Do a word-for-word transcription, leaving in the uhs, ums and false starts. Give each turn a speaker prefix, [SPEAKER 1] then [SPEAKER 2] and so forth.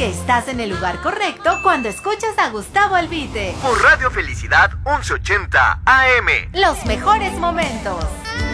[SPEAKER 1] que estás en el lugar correcto cuando escuchas a Gustavo Albite.
[SPEAKER 2] Por Radio Felicidad once ochenta A M.
[SPEAKER 1] Los mejores momentos.